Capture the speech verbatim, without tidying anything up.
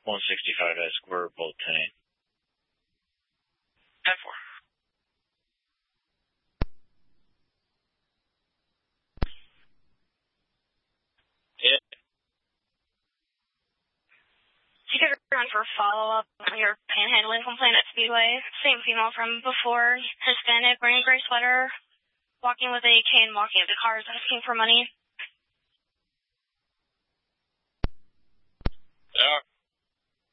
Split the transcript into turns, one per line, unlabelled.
one sixty-five at Square Bolt Tank.
ten four.
Yeah.
You could run for follow-up on your panhandling complaint at Speedway. Same female from before, Hispanic, wearing a gray sweater, walking with a cane, walking up to cars, asking for money.
Yeah.